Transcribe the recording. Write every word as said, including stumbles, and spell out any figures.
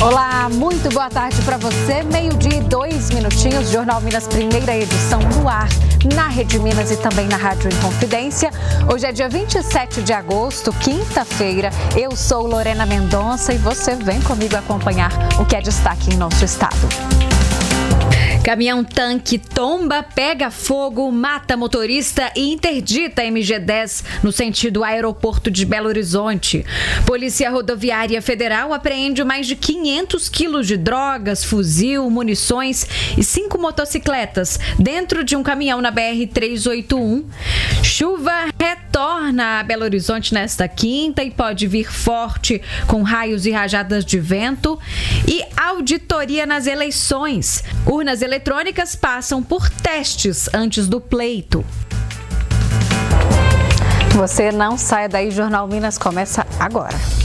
Olá, muito boa tarde para você. Meio-dia e dois minutinhos, Jornal Minas, primeira edição no ar, na Rede Minas e também na Rádio Inconfidência. Hoje é dia vinte e sete de agosto, quinta-feira. Eu sou Lorena Mendonça e você vem comigo acompanhar o que é destaque em nosso estado. Caminhão-tanque tomba, pega fogo, mata motorista e interdita a M G dez no sentido aeroporto de Belo Horizonte. Polícia Rodoviária Federal apreende mais de quinhentos quilos de drogas, fuzil, munições e cinco motocicletas dentro de um caminhão na B R trezentos e oitenta e um. Chuva retorna a Belo Horizonte nesta quinta e pode vir forte com raios e rajadas de vento. E auditoria nas eleições. Urnas eletrônicas passam por testes antes do pleito. Você não saia daí, Jornal Minas começa agora.